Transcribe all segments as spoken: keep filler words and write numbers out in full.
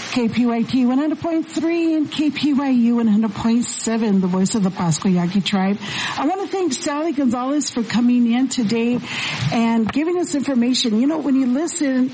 K P Y T one hundred point three and K P Y U one hundred point seven, the voice of the Pascua Yaqui tribe. I want to thank Sally Gonzalez for coming in today and giving us information. You know, when you listen,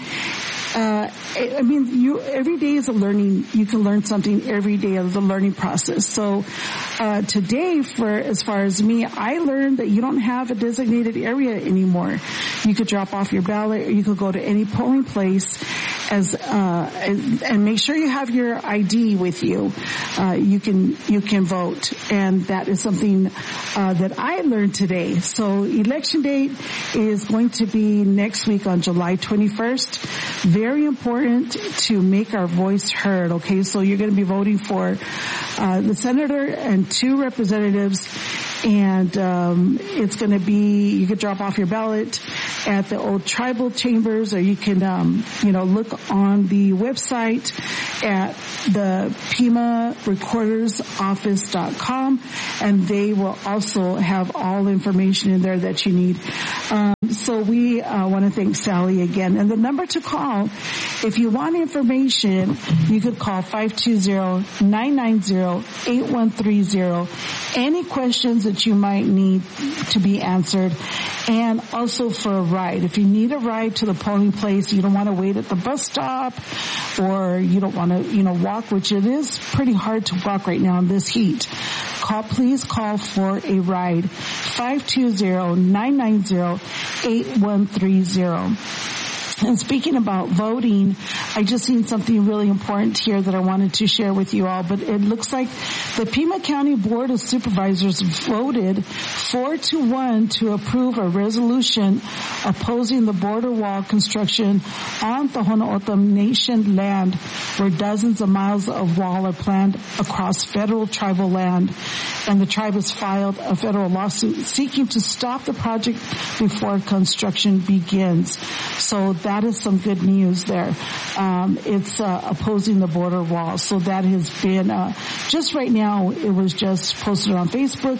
Uh, I mean, you, every day is a learning, you can learn something every day of the learning process. So, uh, today for, as far as me, I learned that you don't have a designated area anymore. You could drop off your ballot or you could go to any polling place as, uh, and, and make sure you have your I D with you. Uh, you can, you can vote. And that is something, uh, that I learned today. So election date is going to be next week on July twenty-first. Very important to make our voice heard, okay? So you're going to be voting for uh the senator and two representatives, and um it's going to be, you can drop off your ballot at the old tribal chambers, or you can um you know look on the website at the Pima Recorders Office dot com, and they will also have all the information in there that you need. Um so we uh want to thank Sally again. And the number to call, if you want information, you could call five two zero, nine nine zero, eight one three zero. Any questions that you might need to be answered, and also for a ride. If you need a ride to the polling place, you don't want to wait at the bus stop, or you don't want to, you know, walk, which it is pretty hard to walk right now in this heat. Call, please call for a ride. five two zero, nine nine zero, eight one three zero. And speaking about voting, I just seen something really important here that I wanted to share with you all. But it looks like the Pima County Board of Supervisors voted four to one to approve a resolution opposing the border wall construction on Tohono O'odham Nation land, where dozens of miles of wall are planned across federal tribal land. And the tribe has filed a federal lawsuit seeking to stop the project before construction begins. So that is some good news there. Um, it's uh, opposing the border wall. So that has been uh, just right now. It was just posted on Facebook,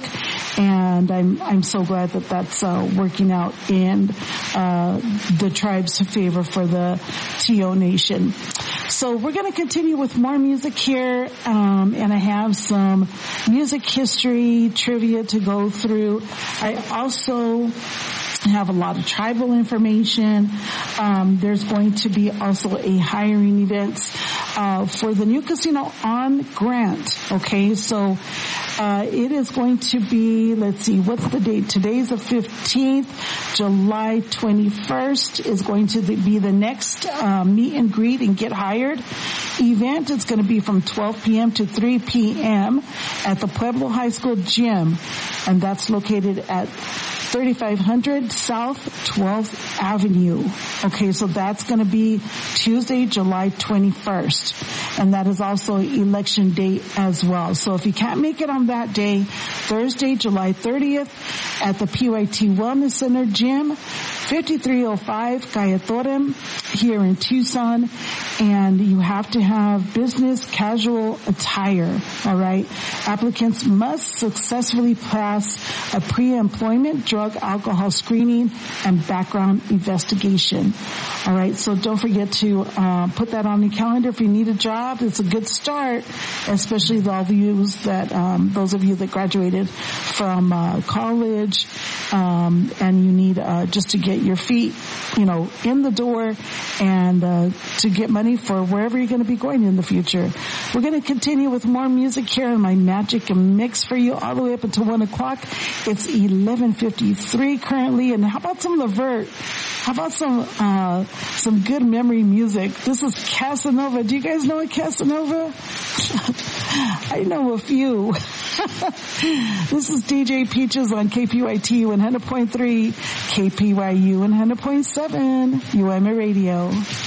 and I'm I'm so glad that that's uh, working out in uh, the tribe's favor for the T O Nation. So we're going to continue with more music here, um, and I have some music history trivia to go through. I also have a lot of tribal information. Um, there's going to be also a hiring event uh, for the new casino on Grant. Okay, so uh, it is going to be, let's see, what's the date? Today's the fifteenth. July twenty-first is going to be the next uh, meet and greet and get hired event. It's going to be from twelve p.m. to three p.m. at the Pueblo High School gym, and that's located at thirty-five hundred South twelfth Avenue. Okay, so that's going to be Tuesday, July twenty-first. And that is also election day as well. So if you can't make it on that day, Thursday, July thirtieth at the P Y T Wellness Center Gym, fifty-three oh five Kayatorem here in Tucson. And you have to have business casual attire, all right? Applicants must successfully pass a pre-employment drug alcohol screening and background investigation, all right? So don't forget to uh, put that on your calendar if you need a job. It's a good start, especially all of you that, um, those of you that graduated from uh, college, um, and you need uh, just to get your feet, you know, in the door and uh, to get money for wherever you're going to be going in the future. We're going to continue with more music here in my Magic Mix for you all the way up until one o'clock. It's eleven fifty-three currently. And how about some Levert? How about some uh some good memory music? This is Casanova. Do you guys know a Casanova? I know a few. This is D J Peaches on K P Y T one hundred point three, K P Y U one hundred point seven, U M A Radio.